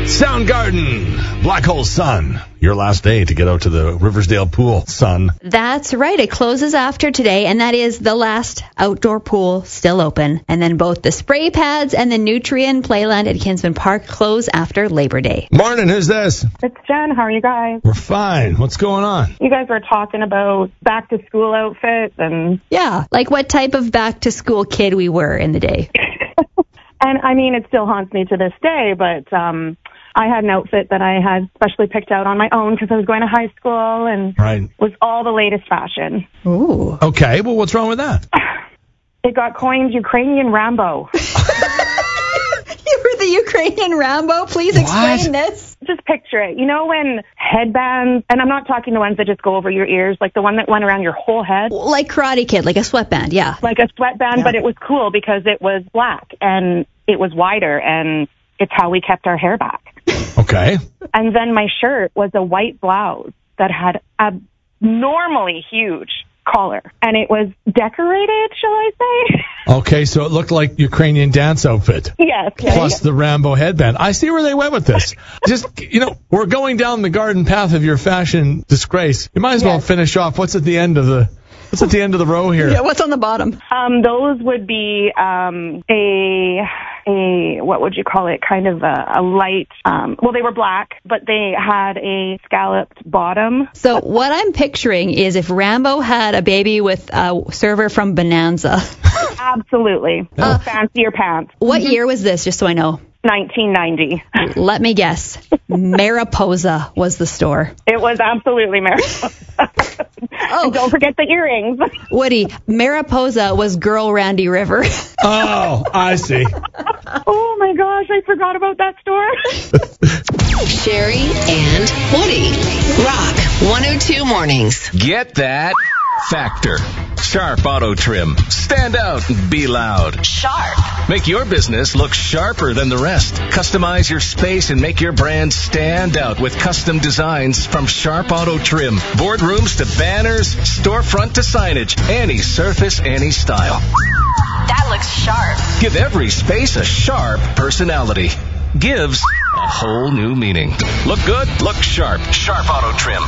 Soundgarden, Black Hole Sun. Your last day to get out to the Riversdale pool, son. That's right. It closes after today, and that is the last outdoor pool still open. And then both the spray pads and the Nutrien Playland at Kinsman Park close after Labor Day. Morning, who's this? It's Jen. How are you guys? We're fine. What's going on? You guys were talking about back-to-school outfits and... Yeah, like what type of back-to-school kid we were in the day. And, I mean, it still haunts me to this day, but I had an outfit that I had specially picked out on my own because I was going to high school and was all the latest fashion. Ooh. Okay, well, what's wrong with that? It got coined Ukrainian Rambo. You were the Ukrainian Rambo? Please explain this. Just picture it. You know when headbands, and I'm not talking the ones that just go over your ears, like the one that went around your whole head? Like Karate Kid, like a sweatband, yeah. Like a sweatband, but it was cool because it was black and it was wider, and it's how we kept our hair back. Okay. And then my shirt was a white blouse that had a normally huge collar, and it was decorated, shall I say? Okay, so it looked like Ukrainian dance outfit. Yes. Plus the Rambo headband. I see where they went with this. Just, we're going down the garden path of your fashion disgrace. You might as well finish off. What's at the end of the row here? Yeah, what's on the bottom? Those would be a what would you call it? Kind of a light. Well, they were black, but they had a scalloped bottom. So what I'm picturing is if Rambo had a baby with a server from Bonanza. Absolutely. Fancier pants. What year was this, just so I know? 1990. Let me guess. Mariposa was the store. It was absolutely Mariposa. And don't forget the earrings. Woody, Mariposa was Girl Randy River. Oh, I see. Oh my gosh, I forgot about that store. Sherry and Woody. Rock 102 Mornings. Get that factor. Sharp Auto Trim. Stand out and be loud. Sharp. Make your business look sharper than the rest. Customize your space and make your brand stand out with custom designs from Sharp Auto Trim. Boardrooms to banners, storefront to signage. Any surface, any style. That looks sharp. Give every space a sharp personality. Gives a whole new meaning. Look good, look sharp. Sharp Auto Trim.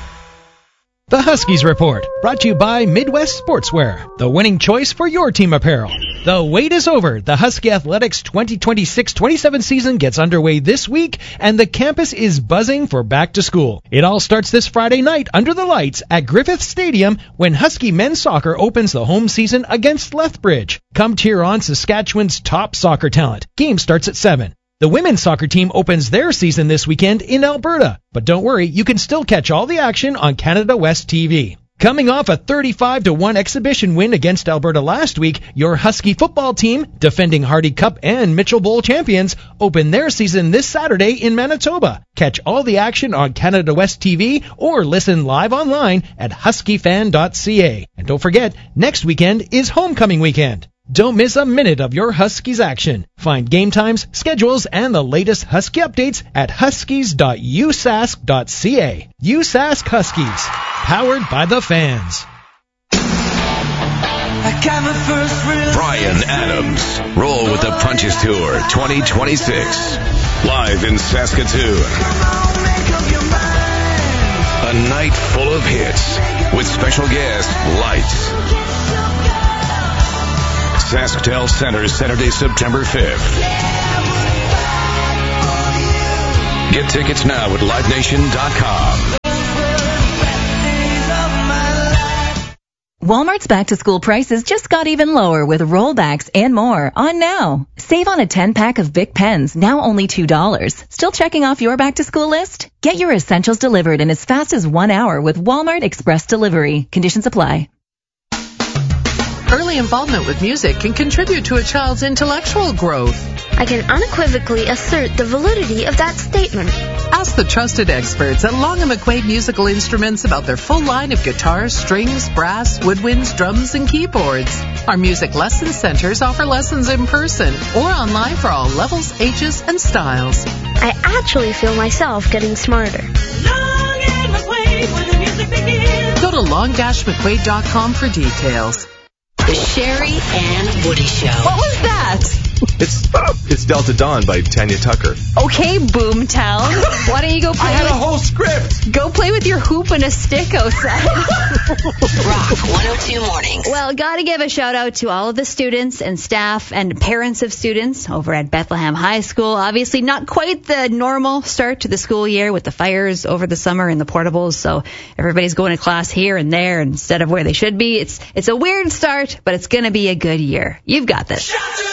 The Huskies Report, brought to you by Midwest Sportswear, the winning choice for your team apparel. The wait is over. The Husky Athletics 2026-27 season gets underway this week, and the campus is buzzing for back to school. It all starts this Friday night under the lights at Griffith Stadium when Husky men's soccer opens the home season against Lethbridge. Come cheer on Saskatchewan's top soccer talent. Game starts at 7. The women's soccer team opens their season this weekend in Alberta. But don't worry, you can still catch all the action on Canada West TV. Coming off a 35-1 exhibition win against Alberta last week, your Husky football team, defending Hardy Cup and Mitchell Bowl champions, open their season this Saturday in Manitoba. Catch all the action on Canada West TV or listen live online at huskyfan.ca. And don't forget, next weekend is homecoming weekend. Don't miss a minute of your Huskies action. Find game times, schedules, and the latest Husky updates at huskies.usask.ca. USask Huskies, powered by the fans. Bryan Adams, Roll with the Punches Tour 2026. Live in Saskatoon. A night full of hits with special guest Lights. SaskTel Center, Saturday, September 5th. Get tickets now at LiveNation.com. Walmart's back-to-school prices just got even lower with rollbacks and more on now. Save on a 10-pack of Bic pens, now only $2. Still checking off your back-to-school list? Get your essentials delivered in as fast as 1 hour with Walmart Express Delivery. Conditions apply. Early involvement with music can contribute to a child's intellectual growth. I can unequivocally assert the validity of that statement. Ask the trusted experts at Long & McQuaid Musical Instruments about their full line of guitars, strings, brass, woodwinds, drums, and keyboards. Our music lesson centers offer lessons in person or online for all levels, ages, and styles. I actually feel myself getting smarter. Long & McQuaid, where the music begins. Go to long-mcquaid.com for details. The Sherry and Woody Show. What was that? It's Delta Dawn by Tanya Tucker. Okay, Boomtown. Why don't you go play? I had a whole script. Go play with your hoop and a stick outside. Rock 102 Mornings. Well, gotta give a shout out to all of the students and staff and parents of students over at Bethlehem High School. Obviously, not quite the normal start to the school year with the fires over the summer and the portables, so everybody's going to class here and there instead of where they should be. It's a weird start, but it's gonna be a good year. You've got this.